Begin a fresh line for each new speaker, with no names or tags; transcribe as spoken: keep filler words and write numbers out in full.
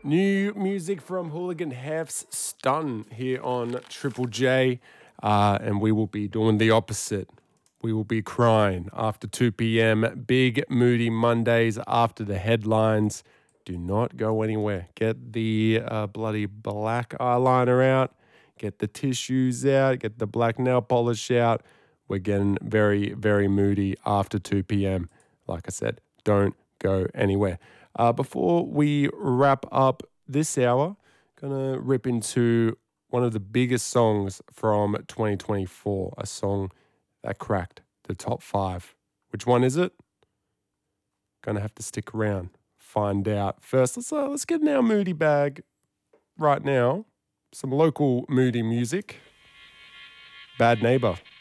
New music from Hooligan Hef's Stun here on Triple J, uh, and we will be doing the opposite. We will be crying after two p.m. Big Moody Mondays after the headlines. Do not go anywhere. Get the uh, bloody black eyeliner out. Get the tissues out. Get the black nail polish out. We're getting very, very moody after two p.m. Like I said, don't go anywhere. Uh, before we wrap up this hour, gonna rip into one of the biggest songs from twenty twenty-four, a song that cracked the top five. Which one is it? Gonna have to stick around, find out. First, let's uh, let's get in our moody bag right now. Some local moody music. Bad Neighbor.